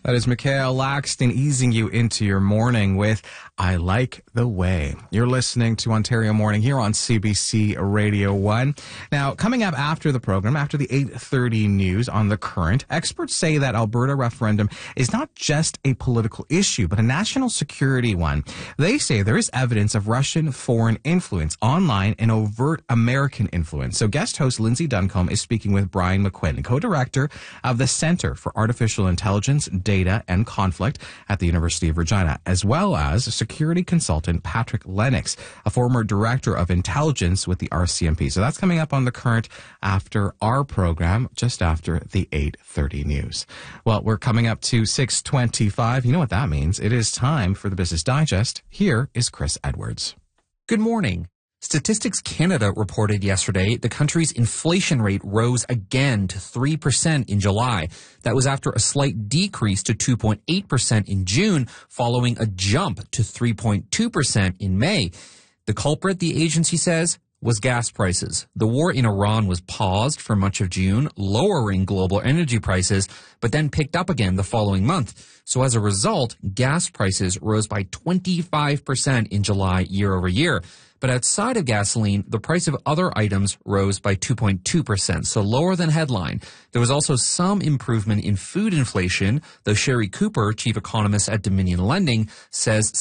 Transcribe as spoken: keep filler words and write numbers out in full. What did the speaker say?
That is Mikhail Laxton easing you into your morning with I Like the Way. You're listening to Ontario Morning here on C B C Radio one. Now, coming up after the program, after the eight thirty news on The Current, experts say that Alberta referendum is not just a political issue, but a national security one. They say there is evidence of Russian foreign influence online and overt American influence. So guest host Lindsay Duncombe is speaking with Brian McQuinn, co-director of the Center for Artificial Intelligence, Data and Conflict at the University of Regina, as well as security consultant Patrick Lennox, a former director of intelligence with the R C M P. So that's coming up on The Current after our program, just after the eight thirty news. Well, we're coming up to six twenty-five. You know what that means. It is time for the Business Digest. Here is Chris Edwards. Good morning. Statistics Canada reported yesterday the country's inflation rate rose again to three percent in July. That was after a slight decrease to two point eight percent in June, following a jump to three point two percent in May. The culprit, the agency says, was gas prices. The war in Iran was paused for much of June, lowering global energy prices, but then picked up again the following month. So as a result, gas prices rose by twenty-five percent in July year over year. But outside of gasoline, the price of other items rose by two point two percent, so lower than headline. There was also some improvement in food inflation, though Sherry Cooper, chief economist at Dominion Lending, says